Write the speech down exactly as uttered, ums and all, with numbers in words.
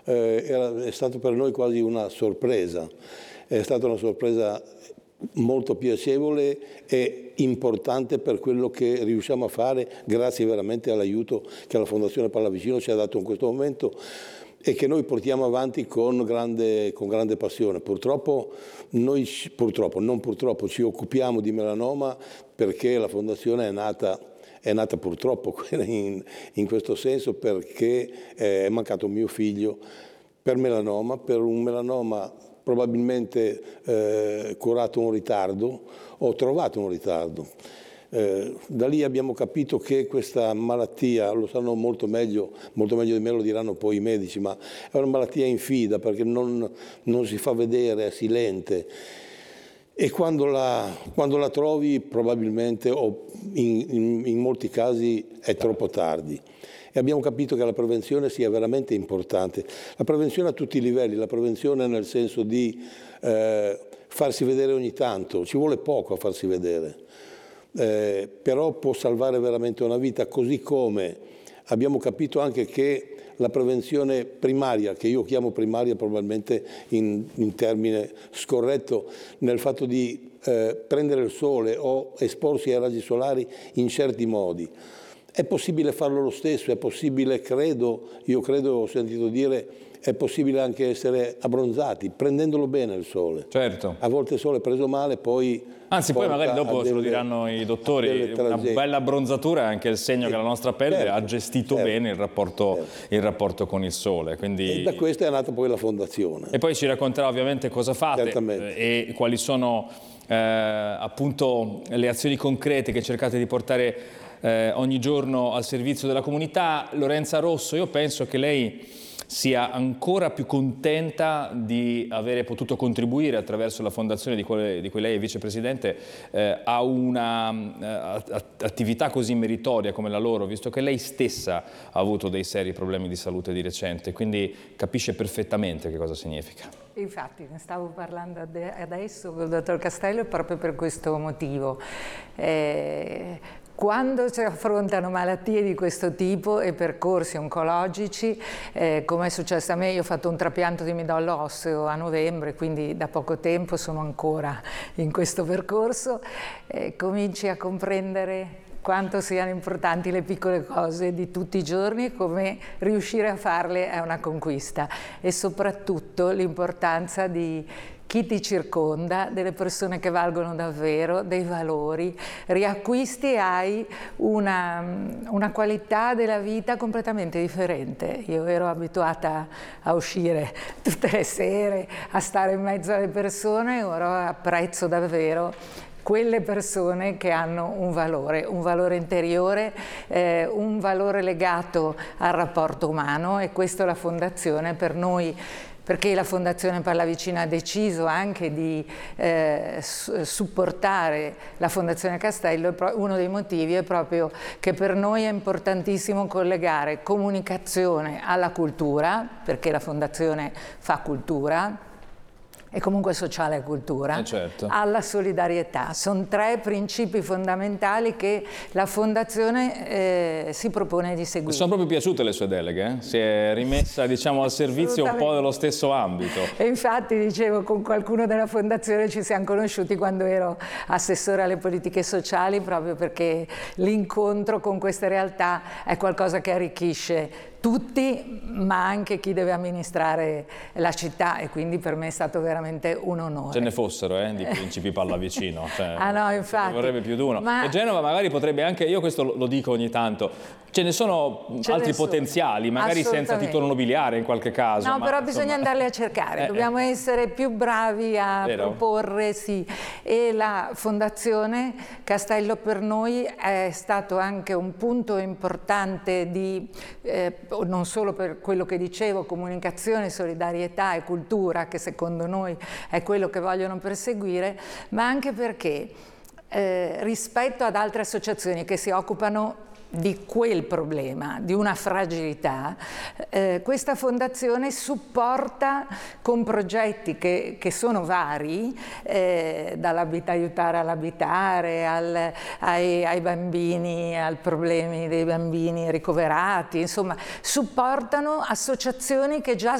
eh, era, è stato per noi quasi una sorpresa, è stata una sorpresa molto piacevole e importante per quello che riusciamo a fare, grazie veramente all'aiuto che la Fondazione Pallavicino ci ha dato in questo momento e che noi portiamo avanti con grande, con grande passione. Purtroppo noi, purtroppo, non purtroppo, ci occupiamo di melanoma perché la Fondazione è nata, è nata purtroppo in, in questo senso, perché è mancato mio figlio per melanoma, per un melanoma probabilmente eh, curato un ritardo, ho trovato un ritardo. Eh, da lì abbiamo capito che questa malattia, lo sanno molto meglio, molto meglio di me, lo diranno poi i medici, ma è una malattia infida perché non, non si fa vedere, è silente. E quando la, quando la trovi probabilmente, o in, in, in molti casi, è troppo tardi. E abbiamo capito che la prevenzione sia veramente importante. La prevenzione a tutti i livelli, la prevenzione nel senso di eh, farsi vedere ogni tanto, ci vuole poco a farsi vedere. Eh, però può salvare veramente una vita, così come abbiamo capito anche che la prevenzione primaria, che io chiamo primaria probabilmente in, in termine scorretto, nel fatto di eh, prendere il sole o esporsi ai raggi solari in certi modi. È possibile farlo lo stesso, è possibile, credo, io credo, ho sentito dire, è possibile anche essere abbronzati, prendendolo bene il sole. Certo. A volte il sole preso male, poi... Anzi, poi magari dopo ce lo diranno i dottori, una bella abbronzatura è anche il segno che la nostra pelle certo, ha gestito certo, bene il rapporto, certo. il rapporto con il sole. Quindi... E da questo è nata poi la Fondazione. E poi ci racconterà ovviamente cosa fate Certamente. e quali sono eh, appunto le azioni concrete che cercate di portare eh, ogni giorno al servizio della comunità. Lorenza Rosso, io penso che lei sia ancora più contenta di avere potuto contribuire attraverso la fondazione di cui, di cui lei è vicepresidente eh, a una eh, attività così meritoria come la loro, visto che lei stessa ha avuto dei seri problemi di salute di recente, quindi capisce perfettamente che cosa significa. Infatti ne stavo parlando adesso con il dottor Castello proprio per questo motivo. Eh, Quando si affrontano malattie di questo tipo e percorsi oncologici, eh, come è successo a me, io ho fatto un trapianto di midollo osseo a novembre, quindi da poco tempo sono ancora in questo percorso, eh, cominci a comprendere quanto siano importanti le piccole cose di tutti i giorni e come riuscire a farle è una conquista, e soprattutto l'importanza di chi ti circonda, delle persone che valgono davvero, dei valori, riacquisti e hai una, una qualità della vita completamente differente. Io ero abituata a uscire tutte le sere, a stare in mezzo alle persone, e ora apprezzo davvero quelle persone che hanno un valore, un valore interiore, eh, un valore legato al rapporto umano, e questo la Fondazione per noi, perché la Fondazione Pallavicino ha deciso anche di eh, supportare la Fondazione Castello. Uno dei motivi è proprio che per noi è importantissimo collegare comunicazione alla cultura, perché la Fondazione fa cultura, e comunque sociale e cultura, eh certo. alla solidarietà. Sono tre principi fondamentali che la Fondazione eh, si propone di seguire. Mi sono proprio piaciute le sue deleghe, eh? Si è rimessa diciamo, al servizio un po' dello stesso ambito. E infatti dicevo, con qualcuno della Fondazione ci siamo conosciuti quando ero assessore alle politiche sociali, proprio perché l'incontro con queste realtà è qualcosa che arricchisce tutti, ma anche chi deve amministrare la città, e quindi per me è stato veramente un onore. Ce ne fossero eh, di principi Pallavicino, cioè, ah no, infatti. vorrebbe più di uno. Ma... E Genova magari potrebbe anche, io questo lo dico ogni tanto, ce ne sono ce altri ne sono. potenziali, magari senza titolo nobiliare in qualche caso. No, ma, però insomma... bisogna andarli a cercare, eh, dobbiamo eh. essere più bravi a Vero? proporre, sì. E la Fondazione Castello per noi è stato anche un punto importante di, eh, non solo per quello che dicevo, comunicazione, solidarietà e cultura, che secondo noi è quello che vogliono perseguire, ma anche perché eh, rispetto ad altre associazioni che si occupano di quel problema, di una fragilità, eh, questa fondazione supporta con progetti che, che sono vari, eh, dall'aiutare all'abitare, al, ai, ai bambini, ai problemi dei bambini ricoverati, insomma, supportano associazioni che già